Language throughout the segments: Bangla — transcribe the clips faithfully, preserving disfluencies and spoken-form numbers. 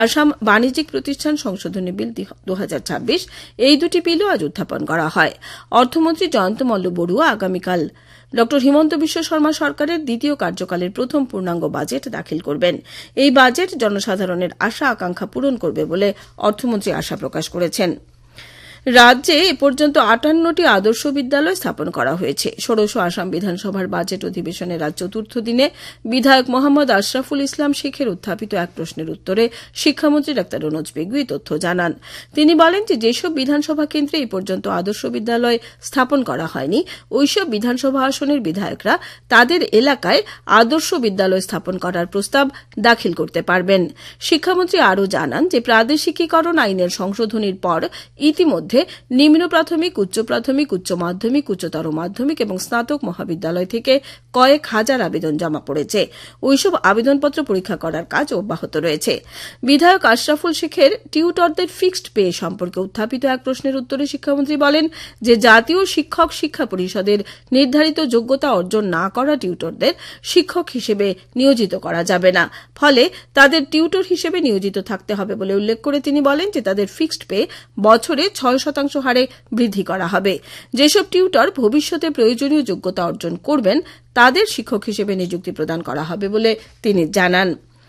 আসাম বাণিজ্যিক প্রতিষ্ঠান সংশোধনী বিল দু হাজার ছাব্বিশ এই দুটি বিলও আজ উত্থাপন করা হয়। অর্থমন্ত্রী জয়ন্ত মল্ল বড়ুয়া আগামীকাল ড হিমন্ত বিশ্ব শর্মা সরকারের দ্বিতীয় কার্যকালের প্রথম পূর্ণাঙ্গ বাজেট দাখিল করবেন। এই বাজেট জনসাধারণের আশা আকাঙ্ক্ষা পূরণ করবে বলে অর্থমন্ত্রী আশা প্রকাশ করেছেন। রাজ্যে এ পর্যন্ত আটান্নটি আদর্শ বিদ্যালয় স্থাপন করা হয়েছে। ষোড়শ আসাম বিধানসভার বাজেট অধিবেশনের আজ চতুর্থ দিনে বিধায়ক মোহাম্মদ আশরাফুল ইসলাম শেখের উত্থাপিত এক প্রশ্নের উত্তরে শিক্ষামন্ত্রী ডাক্তার রনোজ পেগু এই তথ্য জানান। তিনি বলেন যে যেসব বিধানসভা কেন্দ্রে এ পর্যন্ত আদর্শ বিদ্যালয় স্থাপন করা হয়নি ওইসব বিধানসভা আসনের বিধায়করা তাদের এলাকায় আদর্শ বিদ্যালয় স্থাপন করার প্রস্তাব দাখিল করতে পারবেন। শিক্ষামন্ত্রী আরও জানান যে প্রাদেশিকীকরণ আইনের সংশোধনীর পর ইতিমধ্যে নিম্ন প্রাথমিক, উচ্চ প্রাথমিক, উচ্চ মাধ্যমিক, উচ্চতর মাধ্যমিক এবং স্নাতক মহাবিদ্যালয় থেকে কয়েক হাজার আবেদন জমা পড়েছে। ওইসব আবেদনপত্র পরীক্ষা করার কাজ অব্যাহত রয়েছে। বিধায়ক আশরাফুল শেখের টিউটরদের ফিক্সড পে সম্পর্কে উত্থাপিত এক প্রশ্নের উত্তরে শিক্ষামন্ত্রী বলেন যে জাতীয় শিক্ষক শিক্ষা পরিষদের নির্ধারিত যোগ্যতা অর্জন না করা টিউটরদের শিক্ষক হিসেবে নিয়োজিত করা যাবে না, ফলে তাদের টিউটর হিসেবে নিয়োজিত থাকতে হবে বলে উল্লেখ করে তিনি বলেন যে তাদের ফিক্সড পে বছরে ছয় শতাংশ হারে বৃদ্ধি করা হবে। যেসব টিউটর ভবিষ্যতে প্রয়োজনীয় যোগ্যতা অর্জন করবেন তাদের শিক্ষক হিসেবে নিযুক্তি প্রদান করা হবে বলে তিনি জানান।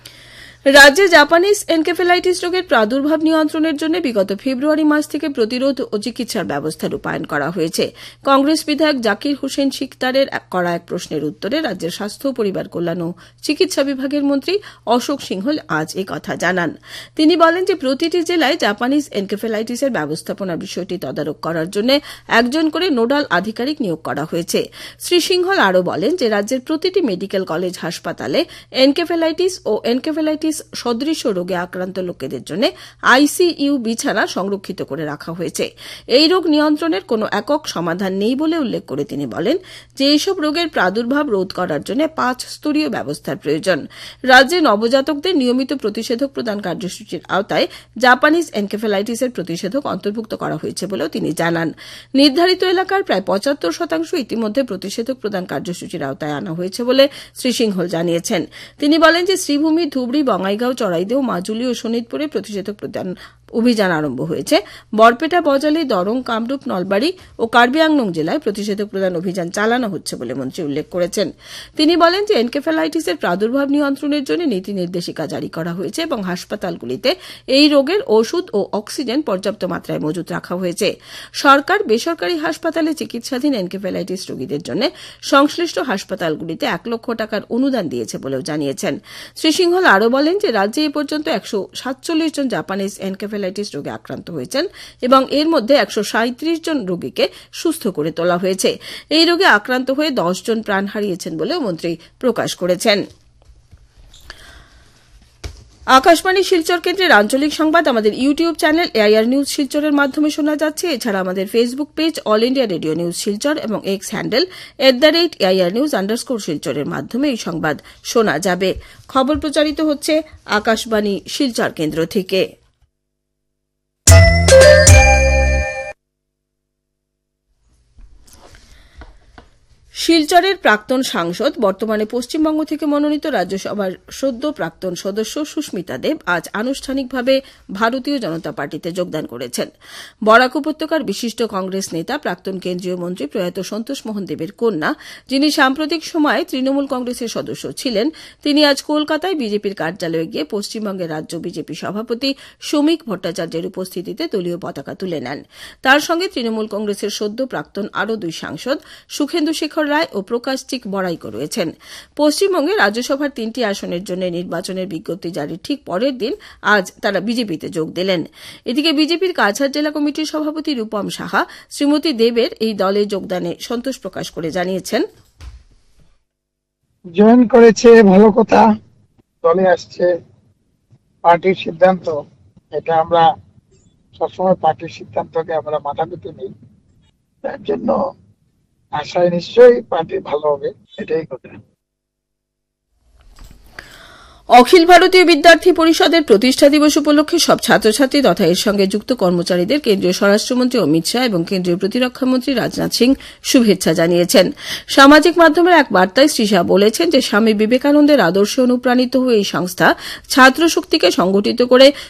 রাজ্যে জাপানিজ এনকেফেলাইটিস রোগের প্রাদুর্ভাব নিয়ন্ত্রণের জন্য বিগত ফেব্রুয়ারি মাস থেকে প্রতিরোধ ও চিকিৎসার ব্যবস্থা রূপায়ণ করা হয়েছে। কংগ্রেস বিধায়ক জাকির হোসেন শিকদারের করা এক প্রশ্নের উত্তরে রাজ্যের স্বাস্থ্য ও পরিবার কল্যাণ ও চিকিৎসা বিভাগের মন্ত্রী অশোক সিংহল আজ এই কথা জানান। তিনি বলেন যে প্রতিটি জেলায় জাপানিজ এনকেফেলাইটিসের ব্যবস্থাপনার বিষয়টি তদারক করার জন্য একজন করে নোডাল আধিকারিক নিয়োগ করা হয়েছে। শ্রী সিংহল আরও বলেন যে রাজ্যের প্রতিটি মেডিকেল কলেজ হাসপাতালে এনকেফেলাইটিস ও এনকেফেলাইটিস সদৃশ রোগে আক্রান্ত লোকেদের জন্য আইসিইউ বিছানা সংরক্ষিত করে রাখা হয়েছে। এই রোগ নিয়ন্ত্রণের কোনো একক সমাধান নেই বলে উল্লেখ করে তিনি বলেন যে এইসব রোগের প্রাদুর্ভাব রোধ করার জন্য পাঁচ স্তরীয় ব্যবস্থার প্রয়োজন। রাজ্যে নবজাতকদের নিয়মিত প্রতিষেধক প্রদান কার্যসূচির আওতায় জাপানিজ এনকেফেলাইটিসের প্রতিষেধক অন্তর্ভুক্ত করা হয়েছে বলেও তিনি জানান। নির্ধারিত এলাকার প্রায় পঁচাত্তর শতাংশ ইতিমধ্যে প্রতিষেধক প্রদান কার্যসূচির আওতায় আনা হয়েছে বলে শ্রী সিংহল জানিয়েছেন। তিনি বলেন যে শ্রীভূমি, ধুবড়ী, বঙ্গাইগাঁও, চড়াইদেও, মাজুলী ও শোনিতপুরে প্রতিষেধক প্রদান অভিযান আরম্ভ হয়েছে। বরপেটা, বজালী, দরং, কামরূপ, নলবাড়ী ও কার্বি আংলং জেলায় প্রতিষেধক প্রদান অভিযান চালানো হচ্ছে বলে মন্ত্রী উল্লেখ করেছেন। তিনি বলেন যে এনকেফেলাইটিসের প্রাদুর্ভাব নিয়ন্ত্রণের জন্য নীতি নির্দেশিকা জারি করা হয়েছে এবং হাসপাতালগুলিতে এই রোগের ওষুধ ও অক্সিজেন পর্যাপ্ত মাত্রায় মজুত রাখা হয়েছে। সরকার বেসরকারি হাসপাতালে চিকিৎসাধীন এনকেফেলাইটিস রোগীদের জন্য সংশ্লিষ্ট হাসপাতালগুলিতে এক লক্ষ টাকার অনুদান দিয়েছে বলেও জানিয়েছেন। শ্রী সিংহল আরও বলেন যে রাজ্যে এ পর্যন্ত একশো সাতচল্লিশ জন জাপানিজ এনকেফেলাইটিস রোগে আক্রান্ত হয়েছেন এবং এর মধ্যে একশো সাঁত্রিশ জন রোগীকে সুস্থ করে তোলা হয়েছে। এই রোগে আক্রান্ত হয়ে দশ জন প্রাণ হারিয়েছেন বলেও মন্ত্রী প্রকাশ করেছেন। আকাশবাণী শিলচর কেন্দ্রের আঞ্চলিক সংবাদ আমাদের ইউটিউব চ্যানেল এআইআর নিউজ শিলচরের মাধ্যমে শোনা যাচ্ছে। এছাড়া আমাদের Facebook page all India radio news Silchar এবং x handle at the rate AIR news underscore শিলচরের মাধ্যমে এই সংবাদ শোনা যাবে। খবর প্রচারিত হচ্ছে আকাশবাণী শিলচর কেন্দ্র থেকে। শিলচরের প্রাক্তন সাংসদ, বর্তমানে পশ্চিমবঙ্গ থেকে মনোনীত রাজ্যসভার সদ্য প্রাক্তন সদস্য সুস্মিতা দেব আজ আনুষ্ঠানিকভাবে ভারতীয় জনতা পার্টিতে যোগদান করেছেন। বরাক উপত্যকার বিশিষ্ট কংগ্রেস নেতা, প্রাক্তন কেন্দ্রীয় মন্ত্রী প্রয়াত সন্তোষ মোহন দেবের কন্যা, যিনি সাম্প্রতিক সময়ে তৃণমূল কংগ্রেসের সদস্য ছিলেন, তিনি আজ কলকাতায় বিজেপির কার্যালয়ে গিয়ে পশ্চিমবঙ্গের রাজ্য বিজেপি সভাপতি শ্রমিক ভট্টাচার্যের উপস্থিতিতে দলীয় পতাকা তুলে নেন। তার সঙ্গে তৃণমূল কংগ্রেসের সদ্য প্রাক্তন আরও দুই সাংসদ সুখেন্দু শেখর রায় ও প্রকাশ চিক বড়াইকো রয়েছেন। পশ্চিমবঙ্গে রাজ্যসভার তিনটি আসনের জন্য নির্বাচনের বিজ্ঞপ্তি জারির ঠিক পরের দিন আজ তারা বিজেপিতে যোগ দিলেন। এদিকে বিজেপির কাছাড় জেলা কমিটির সভাপতি রূপম সাহা শ্রীমতী দেবের এই দলে যোগদানে সন্তোষ প্রকাশ করে জানিয়েছেন, জয়েন করেছে ভালো কথা, দলে আসছে, পার্টির সিদ্ধান্ত, এটা আমরা সবসময় পার্টির সিদ্ধান্তকে আমরা মাথা পেতে নিই। তার জন্য আশায় নিশ্চয়ই পার্টি ভালো হবে, এটাই কথা। অখিল ভারতীয় বিদ্যার্থী পরিষদের প্রতিষ্ঠা দিবস উপলক্ষে সব ছাত্রছাত্রী তথা এর সঙ্গে যুক্ত কর্মচারীদের কেন্দ্রীয় স্বরাষ্ট্রমন্ত্রী অমিত শাহ এবং কেন্দ্রীয় প্রতিরক্ষামন্ত্রী রাজনাথ সিং শুভেচ্ছা জানিয়েছেন। সামাজিক মাধ্যমের এক বার্তায় শ্রী শাহ বলেছেন যে স্বামী বিবেকানন্দের আদর্শে অনুপ্রাণিত হয়ে এই সংস্থা ছাত্র শক্তিকে সংগঠিত করে